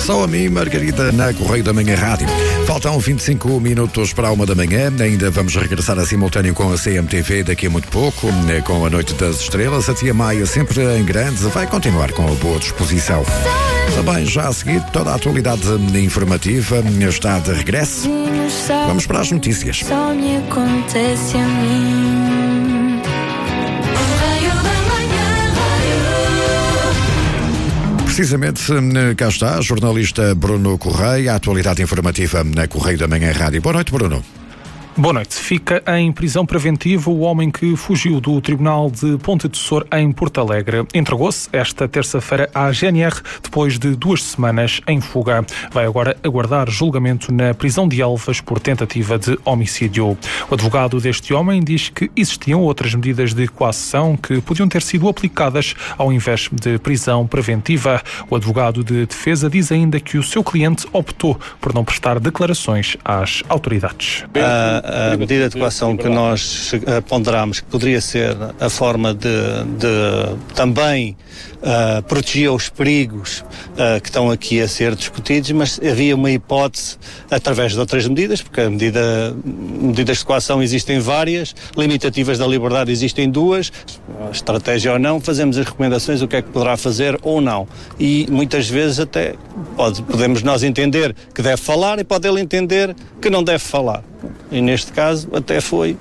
Só a mim, Margarida, na Correio da Manhã Rádio. Faltam 25 minutos para a 1 da manhã. Ainda vamos regressar a simultâneo com a CMTV daqui a muito pouco, com a Noite das Estrelas. A Tia Maia, sempre em grande, vai continuar com a boa disposição. Também já a seguir, toda a atualidade informativa está de regresso. Vamos para as notícias. Só me acontece a mim. Precisamente, cá está, jornalista Bruno Correia, a atualidade informativa na Correio da Manhã Rádio. Boa noite, Bruno. Boa noite. Fica em prisão preventiva o homem que fugiu do Tribunal de Ponte de Sor em Porto Alegre. Entregou-se esta terça-feira à GNR depois de 2 semanas em fuga. Vai agora aguardar julgamento na prisão de Elvas por tentativa de homicídio. O advogado deste homem diz que existiam outras medidas de coação que podiam ter sido aplicadas ao invés de prisão preventiva. O advogado de defesa diz ainda que o seu cliente optou por não prestar declarações às autoridades. A medida de coação que nós ponderamos que poderia ser a forma de também proteger os perigos que estão aqui a ser discutidos, mas havia uma hipótese através de outras medidas, porque medidas de coação existem várias, limitativas da liberdade existem 2, estratégia ou não, fazemos as recomendações, o que é que poderá fazer ou não. E muitas vezes até podemos nós entender que deve falar e pode ele entender que não deve falar. E neste caso até foi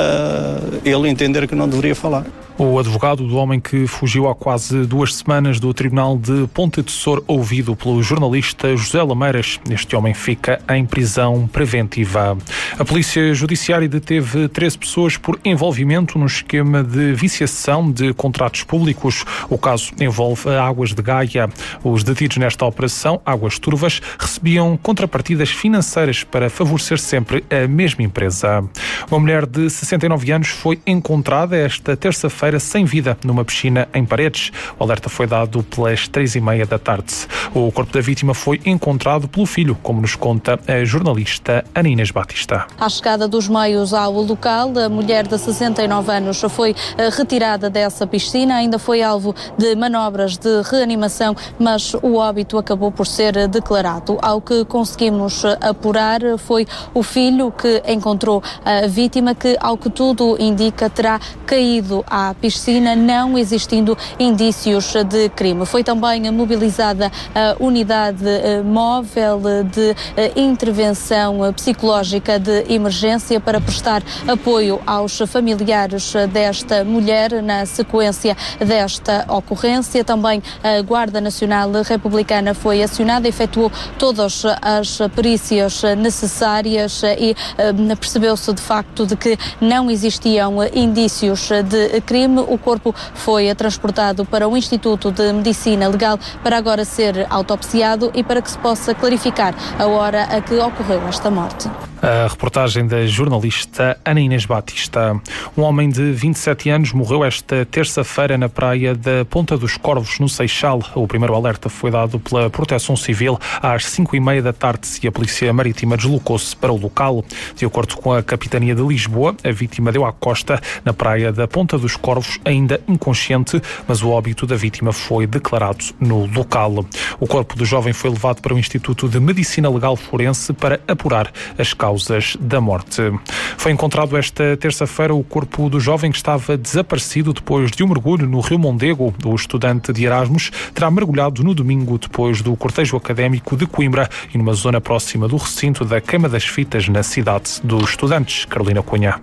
ele entender que não deveria falar. O advogado do homem que fugiu há quase 2 semanas do Tribunal de Ponte de Sor, ouvido pelo jornalista José Lameiras. Este homem fica em prisão preventiva. A Polícia Judiciária deteve 13 pessoas por envolvimento no esquema de viciação de contratos públicos. O caso envolve a Águas de Gaia. Os detidos nesta operação, Águas Turvas, recebiam contrapartidas financeiras para favorecer sempre a mesma empresa. Uma mulher de 69 anos foi encontrada esta terça-feira sem vida numa piscina em Paredes. O alerta foi dado pelas 3h30 da tarde. O corpo da vítima foi encontrado pelo filho, como nos conta a jornalista Ana Inês Batista. À chegada dos meios ao local, a mulher de 69 anos foi retirada dessa piscina, ainda foi alvo de manobras de reanimação, mas o óbito acabou por ser declarado. Ao que conseguimos apurar, foi o filho que encontrou a vítima, que, ao que tudo indica, terá caído à piscina, não existindo indícios de crime. Foi também mobilizada a unidade móvel de intervenção psicológica de emergência para prestar apoio aos familiares desta mulher na sequência desta ocorrência. Também a Guarda Nacional Republicana foi acionada, efetuou todas as perícias necessárias e percebeu-se de facto de que não existiam indícios de crime. O corpo foi transportado para o Instituto de Medicina Legal para agora ser autopsiado e para que se possa clarificar a hora a que ocorreu esta morte. A reportagem da jornalista Ana Inês Batista. Um homem de 27 anos morreu esta terça-feira na praia da Ponta dos Corvos, no Seixal. O primeiro alerta foi dado pela Proteção Civil às 5h30 da tarde e a Polícia Marítima deslocou-se para o local. De acordo com a Capitania de Lisboa, a vítima deu à costa na praia da Ponta dos Corvos, ainda inconsciente, mas o óbito da vítima foi declarado no local. O corpo do jovem foi levado para o Instituto de Medicina Legal Forense para apurar as causas da morte. Foi encontrado esta terça-feira o corpo do jovem que estava desaparecido depois de um mergulho no Rio Mondego. O estudante de Erasmus terá mergulhado no domingo depois do cortejo académico de Coimbra e numa zona próxima do recinto da Queima das Fitas na cidade dos estudantes. Carolina Cunha.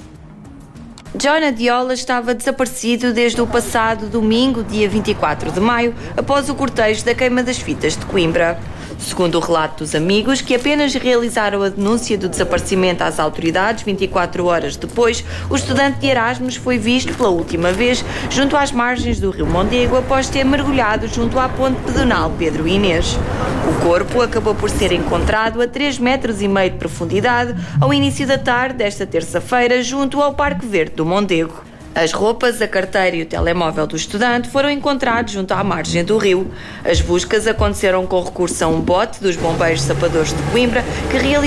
John Adiola estava desaparecido desde o passado domingo, dia 24 de maio, após o cortejo da Queima das Fitas de Coimbra. Segundo o relato dos amigos, que apenas realizaram a denúncia do desaparecimento às autoridades 24 horas depois, o estudante de Erasmus foi visto pela última vez junto às margens do Rio Mondego após ter mergulhado junto à ponte pedonal Pedro Inês. O corpo acabou por ser encontrado a 3,5 metros de profundidade ao início da tarde desta terça-feira junto ao Parque Verde do Mondego. As roupas, a carteira e o telemóvel do estudante foram encontrados junto à margem do rio. As buscas aconteceram com recurso a um bote dos bombeiros sapadores de Coimbra, que realizaram